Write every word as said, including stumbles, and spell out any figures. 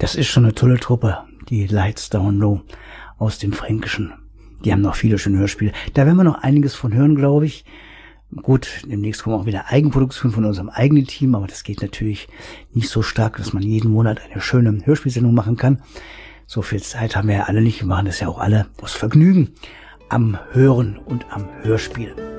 Das ist schon eine tolle Truppe, die Lights Down Low aus dem Fränkischen. Die haben noch viele schöne Hörspiele. Da werden wir noch einiges von hören, glaube ich. Gut, demnächst kommen auch wieder Eigenproduktionen von unserem eigenen Team, aber das geht natürlich nicht so stark, dass man jeden Monat eine schöne Hörspielsendung machen kann. So viel Zeit haben wir ja alle nicht. Wir machen das ja auch alle aus Vergnügen am Hören und am Hörspiel.